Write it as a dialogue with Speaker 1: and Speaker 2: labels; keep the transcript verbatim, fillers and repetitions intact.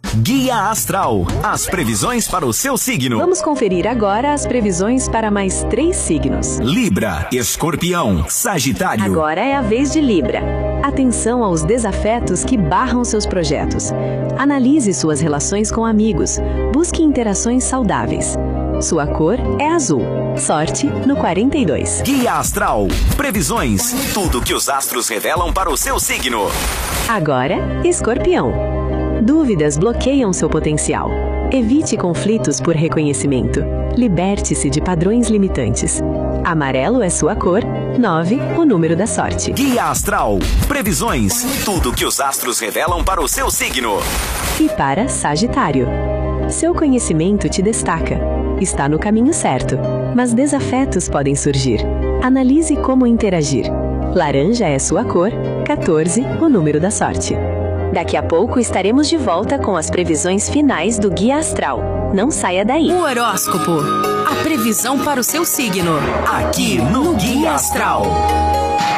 Speaker 1: Guia Astral, as previsões para o seu signo.
Speaker 2: Vamos conferir agora as previsões para mais três signos.
Speaker 1: Libra, Escorpião, Sagitário.
Speaker 2: Agora é a vez de Libra. Atenção aos desafetos que barram seus projetos. Analise suas relações com amigos. Busque interações saudáveis. Sua cor é azul. Sorte no quarenta e dois.
Speaker 1: Guia Astral, previsões, tudo que os astros revelam para o seu signo.
Speaker 2: Agora, Escorpião. Dúvidas bloqueiam seu potencial. Evite conflitos por reconhecimento. Liberte-se de padrões limitantes. Amarelo é sua cor. nove, o número da sorte.
Speaker 1: Guia Astral, previsões, tudo que os astros revelam para o seu signo.
Speaker 2: E para Sagitário. Seu conhecimento te destaca. Está no caminho certo, mas desafetos podem surgir. Analise como interagir. Laranja é sua cor. quatorze, o número da sorte. Daqui a pouco estaremos de volta com as previsões finais do Guia Astral. Não saia daí.
Speaker 3: O horóscopo, a previsão para o seu signo,
Speaker 1: aqui no Guia Astral.